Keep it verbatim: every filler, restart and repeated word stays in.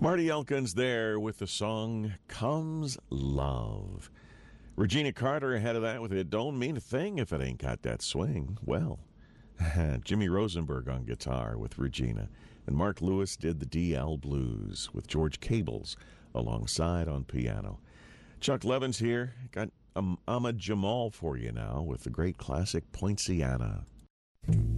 Marty Elkins there with the song Comes Love. Regina Carter ahead of that with It Don't Mean a Thing If It Ain't Got That Swing. Well, Jimmy Rosenberg on guitar with Regina. And Mark Lewis did the D L Blues with George Cables alongside on piano. Chuck Levins here. Got um, Ahmad Jamal for you now with the great classic Poinciana.